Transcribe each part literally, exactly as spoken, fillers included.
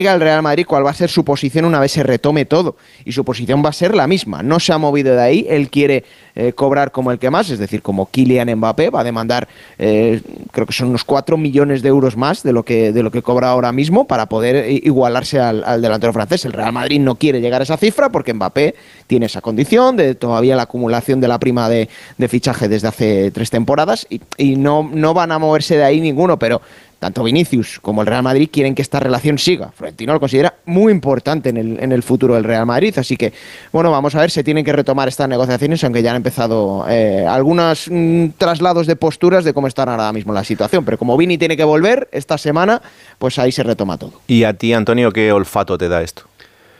el Real Madrid cuál va a ser su posición una vez se retome todo, y su posición va a ser la misma, no se ha movido de ahí. Él quiere eh, cobrar como el que más, es decir, como Kylian Mbappé, va a demandar eh, creo que son unos cuatro millones de euros más de lo que, de lo que cobra ahora mismo para poder igualarse al, al delantero francés. El Real Madrid no quiere llegar a esa cifra porque Mbappé tiene esa condición de todavía la acumulación de la prima de, de fichaje desde hace tres temporadas, y, y no, no van a moverse de ahí ninguno, pero tanto Vinicius como el Real Madrid quieren que esta relación siga. Florentino lo considera muy importante en el, en el futuro del Real Madrid, así que, bueno, vamos a ver, se tienen que retomar estas negociaciones, aunque ya han empezado eh, algunos mm, traslados de posturas de cómo está ahora mismo la situación, pero como Vini tiene que volver esta semana, pues ahí se retoma todo. ¿Y a ti, Antonio, qué olfato te da esto?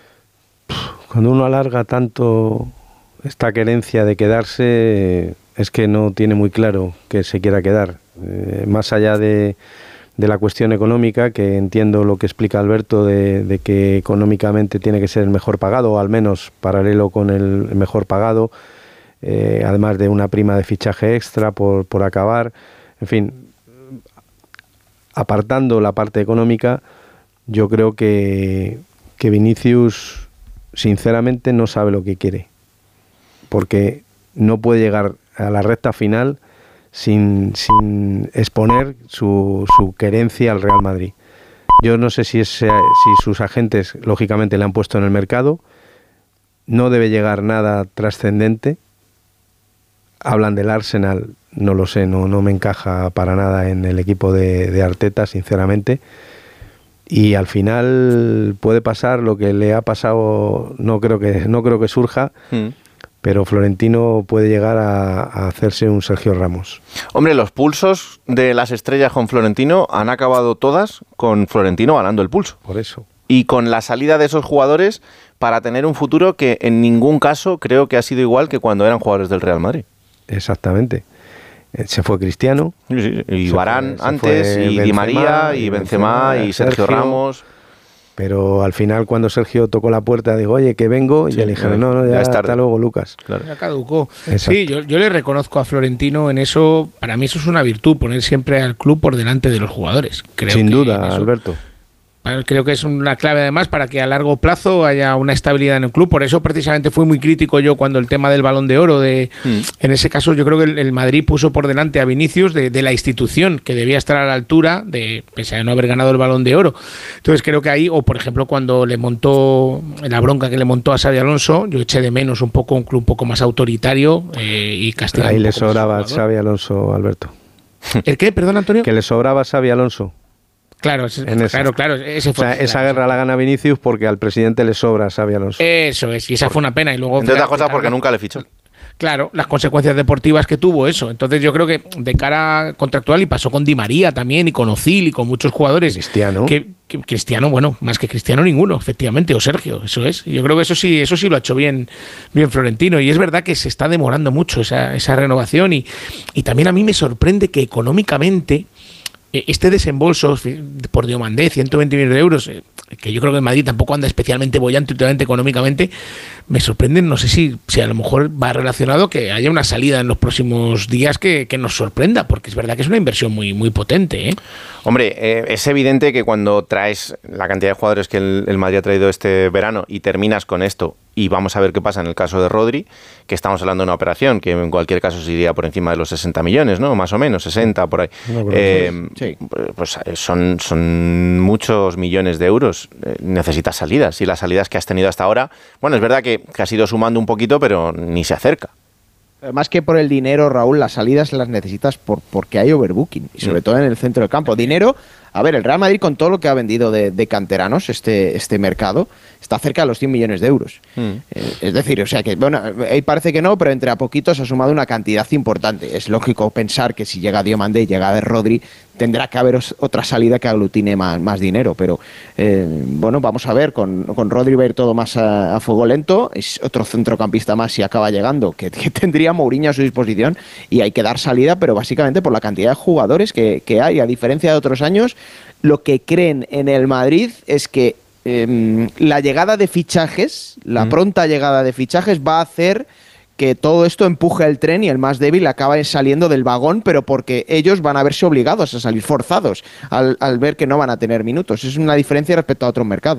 Cuando uno alarga tanto esta querencia de quedarse, es que no tiene muy claro que se quiera quedar. Eh, más allá de... de la cuestión económica, que entiendo lo que explica Alberto de, de que económicamente tiene que ser el mejor pagado, o al menos paralelo con el mejor pagado, eh, además de una prima de fichaje extra por, por acabar, en fin, apartando la parte económica, yo creo que, que Vinicius sinceramente no sabe lo que quiere, porque no puede llegar a la recta final Sin, sin exponer su, su querencia al Real Madrid. Yo no sé si, es, si sus agentes, lógicamente, le han puesto en el mercado. No debe llegar nada trascendente. Hablan del Arsenal, no lo sé, no, no me encaja para nada en el equipo de, de Arteta, sinceramente. Y al final puede pasar lo que le ha pasado, no creo que, no creo que surja, mm. pero Florentino puede llegar a, a hacerse un Sergio Ramos. Hombre, los pulsos de las estrellas con Florentino han acabado todas con Florentino ganando el pulso. Por eso. Y con la salida de esos jugadores para tener un futuro que en ningún caso creo que ha sido igual que cuando eran jugadores del Real Madrid. Exactamente. Se fue Cristiano. Sí, sí. Y Varane antes, y Benzema, Di María, y Benzema, y Sergio, Sergio Ramos... Pero al final, cuando Sergio tocó la puerta, dijo, oye, que vengo, y sí, le dijeron, no, no, ya, ya hasta luego, Lucas. Claro. Ya caducó. Exacto. Sí, yo, yo le reconozco a Florentino en eso. Para mí eso es una virtud, poner siempre al club por delante de los jugadores. Creo Sin que duda, eso, Alberto. Creo que es una clave además para que a largo plazo haya una estabilidad en el club. Por eso precisamente fui muy crítico yo cuando el tema del Balón de Oro, de, mm. en ese caso yo creo que el, el Madrid puso por delante a Vinicius de, de la institución, que debía estar a la altura, de pese a no haber ganado el Balón de Oro. Entonces creo que ahí, o por ejemplo cuando le montó, la bronca que le montó a Xabi Alonso, yo eché de menos un poco un club un poco más autoritario eh, y castigado. Ahí le sobraba a Xabi Alonso, Alberto. ¿El qué? Perdón, Antonio. Que le sobraba a Xabi Alonso. Claro, claro, claro. Ese fue, o sea, esa claro, guerra la gana Vinicius porque al presidente le sobra Xabi Alonso. Eso es, y esa fue una pena. Y luego, entre otras cosas porque nunca le fichó. Claro, las consecuencias deportivas que tuvo eso. Entonces yo creo que de cara contractual, y pasó con Di María también, y con Ozil, y con muchos jugadores. Cristiano. Que, que, Cristiano, bueno, más que Cristiano ninguno, efectivamente, o Sergio, eso es. Yo creo que eso sí, eso sí lo ha hecho bien, bien Florentino. Y es verdad que se está demorando mucho esa, esa renovación. Y, y también a mí me sorprende que económicamente este desembolso por Diomandé, ciento veinte millones de euros, que yo creo que en Madrid tampoco anda especialmente bollante últimamente económicamente, me sorprende, no sé si, si a lo mejor va relacionado que haya una salida en los próximos días que, que nos sorprenda, porque es verdad que es una inversión muy, muy potente, ¿eh? Hombre, eh, es evidente que cuando traes la cantidad de jugadores que el, el Madrid ha traído este verano y terminas con esto, y vamos a ver qué pasa en el caso de Rodri, que estamos hablando de una operación que en cualquier caso se iría por encima de los sesenta millones, ¿no? Más o menos, sesenta por ahí. No, eh, sí. Pues son, son muchos millones de euros. Eh, necesitas salidas, y las salidas que has tenido hasta ahora, bueno, es verdad que, que has ido sumando un poquito, pero ni se acerca. Más que por el dinero, Raúl, las salidas las necesitas por, porque hay overbooking, y sobre todo en el centro del campo. Dinero, a ver, el Real Madrid con todo lo que ha vendido de, de canteranos este, este mercado, está cerca de los cien millones de euros. Mm. Eh, es decir, o sea que, bueno, ahí parece que no, pero entre a poquitos ha sumado una cantidad importante. Es lógico pensar que si llega Diomandé y llega de Rodri, tendrá que haber otra salida que aglutine más, más dinero, pero eh, bueno, vamos a ver, con, con Rodri va a ir todo más a, a fuego lento, es otro centrocampista más si acaba llegando, que, que tendría Mourinho a su disposición, y hay que dar salida, pero básicamente por la cantidad de jugadores que, que hay, a diferencia de otros años, lo que creen en el Madrid es que eh, la llegada de fichajes, la mm. pronta llegada de fichajes va a hacer que todo esto empuje el tren y el más débil acabe saliendo del vagón, pero porque ellos van a verse obligados a salir forzados al, al ver que no van a tener minutos. Es una diferencia respecto a otros mercados.